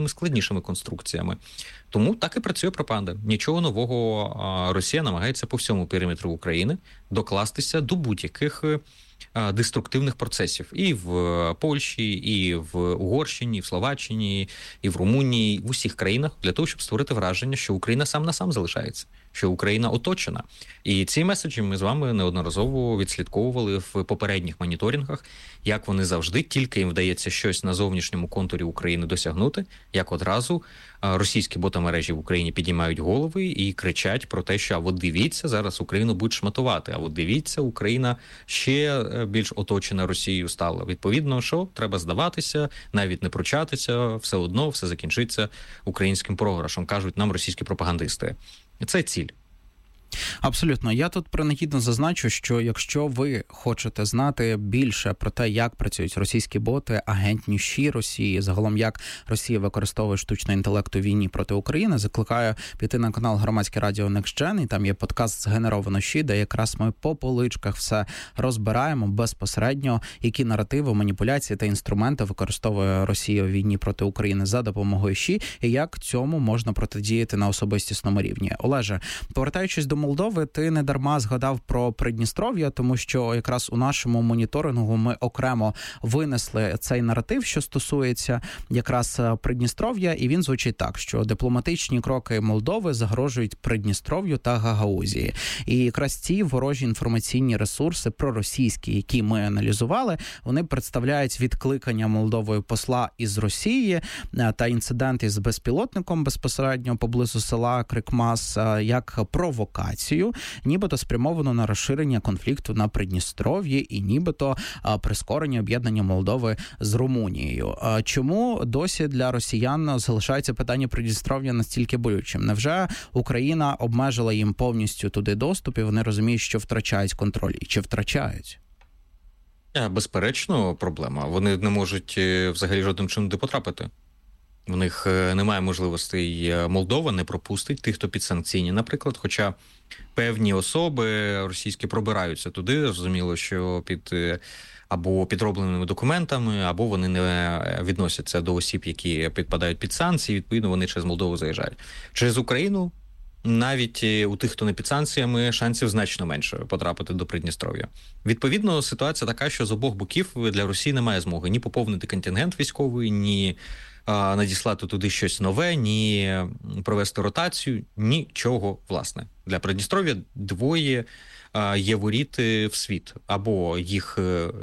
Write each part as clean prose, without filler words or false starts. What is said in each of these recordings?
різними складнішими конструкціями. Тому так і працює пропаганда. Нічого нового. Росія намагається по всьому периметру України докластися до будь-яких деструктивних процесів і в Польщі, і в Угорщині, і в Словаччині, і в Румунії, в усіх країнах, для того, щоб створити враження, що Україна сам на сам залишається, що Україна оточена. І ці меседжі ми з вами неодноразово відслідковували в попередніх моніторингах, як вони завжди, тільки їм вдається щось на зовнішньому контурі України досягнути, як одразу російські ботамережі в Україні підіймають голови і кричать про те, що а от дивіться, зараз Україну будуть шматувати, а от дивіться, Україна ще більш оточена Росією стала. Відповідно, що треба здаватися, навіть не пручатися, все одно все закінчиться українським програшем, кажуть нам російські пропагандисти. Це ціль. Абсолютно. Я тут принагідно зазначу, що якщо ви хочете знати більше про те, як працюють російські боти, агентні щі Росії, загалом як Росія використовує штучний інтелект у війні проти України, закликаю піти на канал Громадське радіо Next Gen, і там є подкаст «Згенеровано щі», де якраз ми по поличках все розбираємо безпосередньо, які наративи, маніпуляції та інструменти використовує Росія у війні проти України за допомогою щі, і як цьому можна протидіяти на особистісному рівні. Олеже, повертаючись до Молдови, ти не дарма згадав про Придністров'я, тому що якраз у нашому моніторингу ми окремо винесли цей наратив, що стосується якраз Придністров'я, і він звучить так, що дипломатичні кроки Молдови загрожують Придністров'ю та Гагаузії. І якраз ці ворожі інформаційні ресурси проросійські, які ми аналізували, вони представляють відкликання Молдовою посла із Росії та інцидент із безпілотником безпосередньо поблизу села Крикмас як провокацію, нібито спрямовано на розширення конфлікту на Придністров'ї і нібито прискорення об'єднання Молдови з Румунією. Чому досі для росіян залишається питання Придністров'я настільки болючим? Невже Україна обмежила їм повністю туди доступ, і вони розуміють, що втрачають контроль? І чи втрачають? Безперечно, проблема. Вони не можуть взагалі жодним чином туди потрапити. В них немає можливостей. Молдова не пропустить тих, хто підсанкційні, наприклад, хоча певні особи російські пробираються туди, зрозуміло, що під або підробленими документами, або вони не відносяться до осіб, які підпадають під санкції, відповідно, вони через Молдову заїжджають. Через Україну навіть у тих, хто не під санкціями, шансів значно менше потрапити до Придністров'я. Відповідно, ситуація така, що з обох боків для Росії немає змоги ні поповнити контингент військовий, ні надіслати туди щось нове, ні провести ротацію, нічого, власне. Для Придністров'я двоє є воріти в світ. Або їх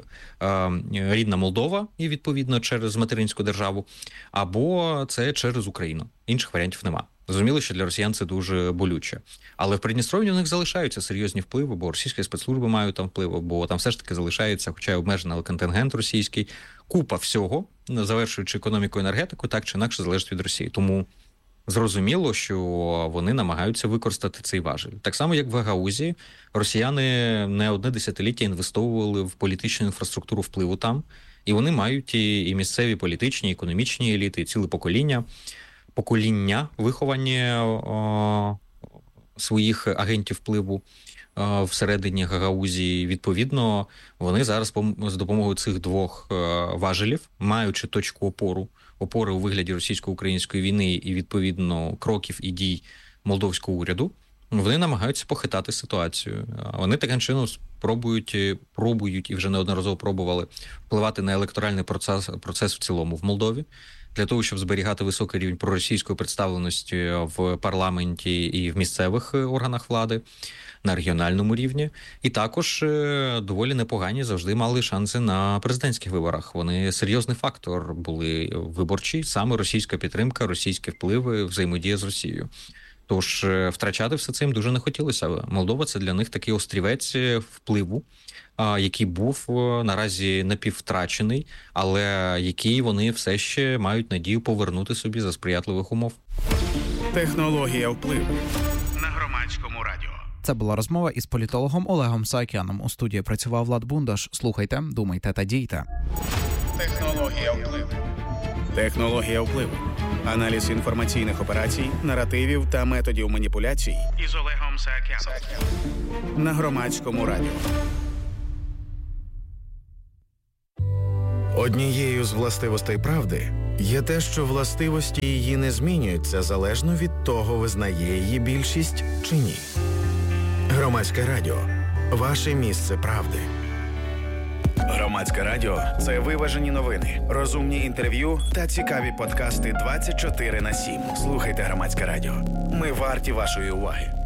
рідна Молдова, і відповідно через материнську державу, або це через Україну. Інших варіантів нема. Зрозуміло, що для росіян це дуже болюче. Але в Придністров'ї у них залишаються серйозні впливи, бо російські спецслужби мають там вплив, бо там все ж таки залишається, хоча й обмежений, але контингент російський. Купа всього, завершуючи економіку, енергетику, так чи інакше залежить від Росії. Тому зрозуміло, що вони намагаються використати цей важіль. Так само, як в Гагаузії, росіяни не одне десятиліття інвестовували в політичну інфраструктуру впливу там, і вони мають і місцеві політичні, і економічні еліти, і ціле покоління виховання своїх агентів впливу всередині Гагаузії. Відповідно, вони зараз з допомогою цих двох важелів, маючи точку опори у вигляді російсько-української війни і, відповідно, кроків і дій молдовського уряду, вони намагаються похитати ситуацію. Вони таким чином пробують і вже неодноразово пробували впливати на електоральний процес в цілому в Молдові, для того, щоб зберігати високий рівень проросійської представленості в парламенті і в місцевих органах влади, на регіональному рівні. І також доволі непогані завжди мали шанси на президентських виборах. Вони серйозний фактор були виборчі, саме російська підтримка, російські впливи, взаємодія з Росією. Тож втрачати все це їм дуже не хотілося. Молдова – це для них такий острівець впливу, який був наразі напіввтрачений, але який вони все ще мають надію повернути собі за сприятливих умов. Технологія впливу на Громадському радіо. Це була розмова із політологом Олегом Саакяном. У студії працював Влад Бундаш. Слухайте, думайте та дійте. Технологія впливу. Технологія впливу. Аналіз інформаційних операцій, наративів та методів маніпуляцій із Олегом Саакяном на Громадському радіо. Однією з властивостей правди Є те, що властивості її не змінюються залежно від того, визнає її більшість чи ні. Громадське радіо. Ваше місце правди. Громадське радіо – це виважені новини, розумні інтерв'ю та цікаві подкасти 24/7. Слухайте Громадське радіо. Ми варті вашої уваги.